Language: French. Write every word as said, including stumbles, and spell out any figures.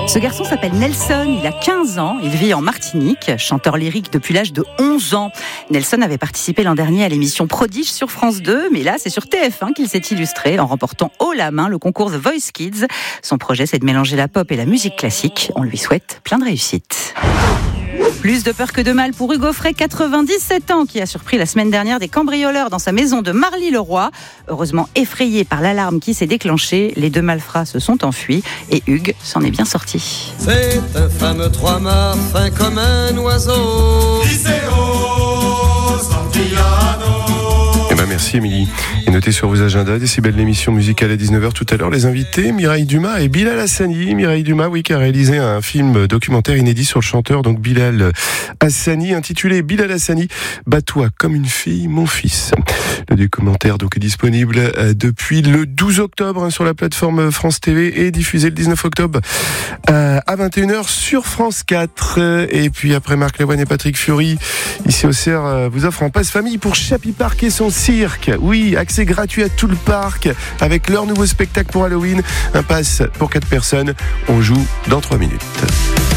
Ce garçon s'appelle Nelson, il a quinze ans, il vit en Martinique, chanteur lyrique depuis l'âge de onze ans. Nelson avait participé l'an dernier à l'émission Prodige sur France deux, mais là c'est sur T F un qu'il s'est illustré en remportant haut la main le concours The Voice Kids. Son projet c'est de mélanger la pop et la musique classique. On lui souhaite plein de réussite. Plus de peur que de mal pour Hugo Frey, quatre-vingt-dix-sept ans, qui a surpris la semaine dernière des cambrioleurs dans sa maison de Marly-le-Roi. Heureusement effrayé par l'alarme qui s'est déclenchée, les deux malfrats se sont enfuis et Hugues s'en est bien sorti. C'est un fameux trois-mâts fin comme un oiseau. Eh ben merci Émilie. Et notez sur vos agendas, Décibel, l'émission musicale à dix-neuf heures tout à l'heure, les invités Mireille Dumas et Bilal Hassani. Mireille Dumas, oui, qui a réalisé un film documentaire inédit sur le chanteur, donc Bilal Hassani, intitulé Bilal Hassani, bats-toi comme une fille, mon fils. Le documentaire donc est disponible depuis le douze octobre hein, sur la plateforme France T V et diffusé le dix-neuf octobre euh, à vingt et une heures sur France quatre. Et puis après Marc Lavoine et Patrick Fiori, ici au C E R euh, vous offre un passe famille pour Chappie Park et son cirque. Oui, accès gratuit à tout le parc avec leur nouveau spectacle pour Halloween. Un pass pour quatre personnes. On joue dans trois minutes.